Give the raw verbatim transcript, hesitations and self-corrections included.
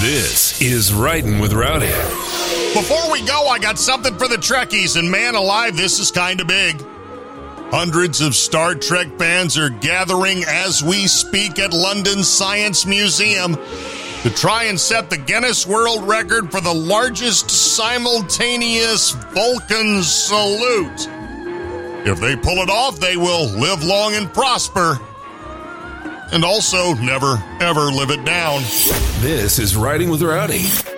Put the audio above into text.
This is Riding with Rowdy. Before we go, I got something for the Trekkies, and man alive, this is kind of big. Hundreds of Star Trek fans are gathering as we speak at London's Science Museum to try and set the Guinness World Record for the largest simultaneous Vulcan salute. If they pull it off, they will live long and prosper. And also never, ever live it down. This is Riding with Rowdy.